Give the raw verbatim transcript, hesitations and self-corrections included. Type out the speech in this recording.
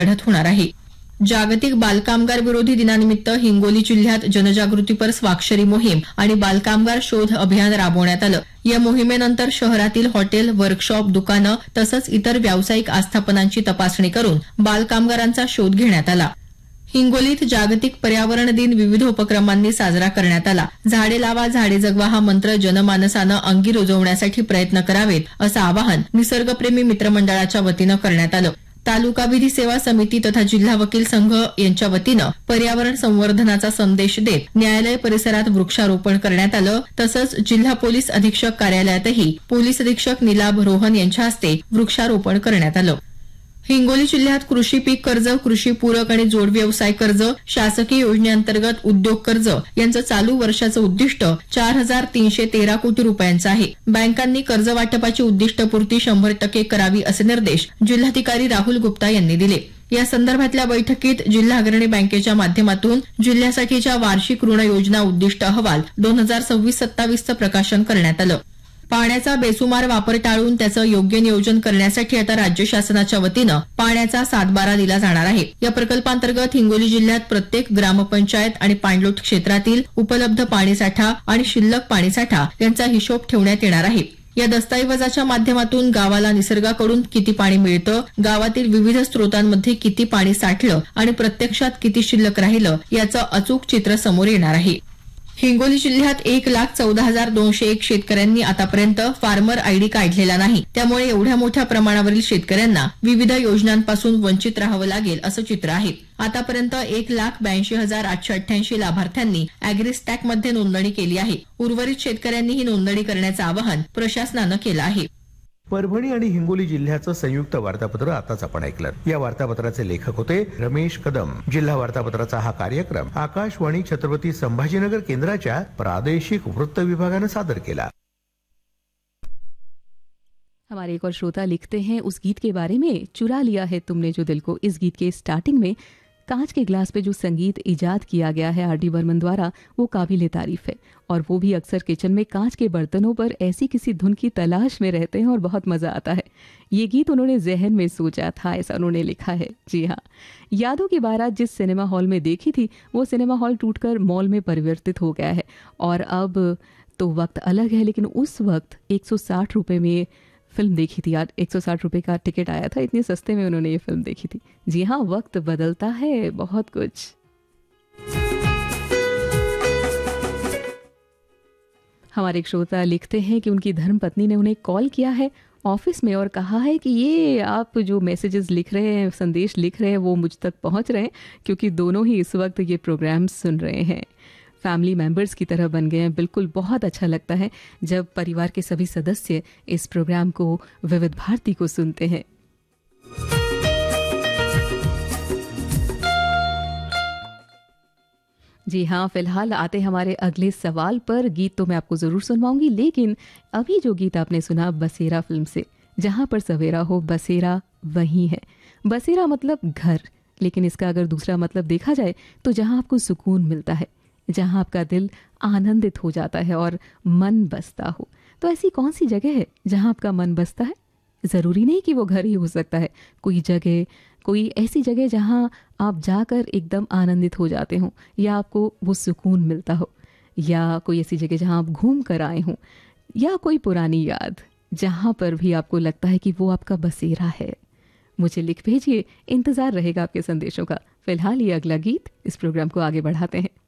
लढत होणार आहे. जागतिक बालकामगार विरोधी दिनानिमित्त हिंगोली जिल्ह्यात जनजागृतीपर स्वाक्षरी मोहीम आणि बालकामगार शोध अभियान राबवण्यात आलं. या मोहिमेनंतर शहरातील हॉटेल, वर्कशॉप, दुकानं तसंच इतर व्यावसायिक आस्थापनांची तपासणी करून बालकामगारांचा शोध घेण्यात आला. हिंगोलीत जागतिक पर्यावरण दिन विविध उपक्रमांनी साजरा करण्यात आला. झाडे लावा, झाडे जगवा हा मंत्र जनमानसानं अंगी रुजवण्यासाठी प्रयत्न करावेत असं आवाहन निसर्गप्रेमी मित्रमंडळाच्या वतीनं करण्यात आलं. तालुका विधी सेवा समिती तथा जिल्हा वकील संघ यांच्या वतीनं पर्यावरण संवर्धनाचा संदेश देत न्यायालय परिसरात वृक्षारोपण करण्यात आलं. तसंच जिल्हा पोलीस अधीक्षक कार्यालयातही पोलीस अधीक्षक निलाभ रोहन यांच्या हस्ते वृक्षारोपण करण्यात आलं. हिंगोली जिल्ह्यात कृषी पीक कर्ज, कृषी पूरक आणि जोड व्यवसाय कर्ज, शासकीय योजनेअंतर्गत उद्योग कर्ज यांचं चालू वर्षाचं उद्दिष्ट चार हजार तीनशे तेरा कोटी रुपयांचं आहे. बँकांनी कर्ज वाटपाची उद्दिष्टपूर्ती शंभर टक्के करावी असे निर्देश जिल्हाधिकारी राहुल गुप्ता यांनी दिले. या संदर्भातल्या बैठकीत जिल्हा अग्रणी बँकेच्या माध्यमातून जिल्ह्यासाठीच्या वार्षिक ऋण योजना उद्दिष्ट अहवाल दोन हजार सव्वीस सत्तावीसचं प्रकाशन करण्यात आलं. पाण्याचा बेसुमार वापर टाळून त्याचं योग्य नियोजन करण्यासाठी आता राज्य शासनाच्या वतीनं पाण्याचा सातबारा दिला जाणार आहे. या प्रकल्पांतर्गत हिंगोली जिल्ह्यात प्रत्येक ग्रामपंचायत आणि पाणलोट क्षेत्रातील उपलब्ध पाणीसाठा आणि शिल्लक पाणीसाठा यांचा हिशोब ठेवण्यात येणार आहे. या दस्तऐवजाच्या माध्यमातून गावाला निसर्गाकडून किती पाणी मिळतं, गावातील विविध स्रोतांमध्ये किती पाणी साठलं आणि प्रत्यक्षात किती शिल्लक राहिलं याचं अचूक चित्र समोर येणार आहे. हिंगोली जिल्ह्यात एक लाख चौदा हजार दोनशे एक शेतकऱ्यांनी आतापर्यंत फार्मर आयडी काढलेला नाही. त्यामुळे एवढ्या मोठ्या प्रमाणावरील शेतकऱ्यांना विविध योजनांपासून वंचित राहावं लागेल असं चित्र आहे. आतापर्यंत एक लाख ब्याऐंशी हजार आठशे अठ्ठ्याऐंशी लाभार्थ्यांनी अॅग्रिस्टॅकमध्ये नोंदणी केली आहे. उर्वरित शेतकऱ्यांनी ही नोंदणी करण्याचं आवाहन प्रशासनानं केलं आहे. परभणी आणि हिंगोली जिल्ह्याचं संयुक्त वार्तापत्र आताच आपण ऐकलं. या वार्तापत्राचे लेखक होते रमेश कदम. जिल्हा वार्तापत्राचा हा कार्यक्रम आकाशवाणी छत्रपती संभाजीनगर केंद्राच्या प्रादेशिक वृत्त विभागानं सादर केला. हमारे एक और श्रोता लिखते हैं, उस गीत के बारे में, चुरा लिया है तुमने जो दिल को. इस गीत के स्टार्टिंग में कांच के ग्लास पे जो संगीत इजाद किया गया है आर डी बर्मन द्वारा, वो काबिल तारीफ है. और वो भी अक्सर किचन में कांच के बर्तनों पर ऐसी किसी धुन की तलाश में रहते हैं और बहुत मज़ा आता है. ये गीत उन्होंने जहन में सोचा था, ऐसा उन्होंने लिखा है. जी हाँ, यादों की बारात जिस सिनेमा हॉल में देखी थी वो सिनेमा हॉल टूटकर मॉल में परिवर्तित हो गया है. और अब तो वक्त अलग है, लेकिन उस वक्त एक सौ साठ रुपये में फिल्म देखी थी. यार एक सौ साठ रुपये का टिकट आया था, इतने सस्ते में उन्होंने ये फिल्म देखी थी. जी हाँ, वक्त बदलता है बहुत कुछ. हमारे एक श्रोता लिखते हैं कि उनकी धर्मपत्नी ने उन्हें कॉल किया है ऑफिस में और कहा है कि ये आप जो मैसेजेस लिख रहे हैं, संदेश लिख रहे हैं, वो मुझ तक पहुंच रहे हैं क्योंकि दोनों ही इस वक्त ये प्रोग्राम सुन रहे हैं. फैमिली मेंबर्स की तरह बन गए हैं. बिल्कुल बहुत अच्छा लगता है जब परिवार के सभी सदस्य इस प्रोग्राम को, विविध भारती को सुनते हैं. जी हाँ, फिलहाल आते हमारे अगले सवाल पर. गीत तो मैं आपको ज़रूर सुनवाऊंगी, लेकिन अभी जो गीत आपने सुना बसेरा फिल्म से, जहाँ पर सवेरा हो बसेरा वहीं है. बसेरा मतलब घर, लेकिन इसका अगर दूसरा मतलब देखा जाए तो जहाँ आपको सुकून मिलता है, जहाँ आपका दिल आनंदित हो जाता है और मन बसता हो. तो ऐसी कौन सी जगह है जहाँ आपका मन बसता है? ज़रूरी नहीं कि वो घर ही हो सकता है. कोई जगह, कोई ऐसी जगह जहाँ आप जाकर एकदम आनंदित हो जाते हों, या आपको वो सुकून मिलता हो, या कोई ऐसी जगह जहाँ आप घूम कर आए हों, या कोई पुरानी याद जहाँ पर भी आपको लगता है कि वो आपका बसेरा है. मुझे लिख भेजिए, इंतज़ार रहेगा आपके संदेशों का. फिलहाल ये अगला गीत, इस प्रोग्राम को आगे बढ़ाते हैं.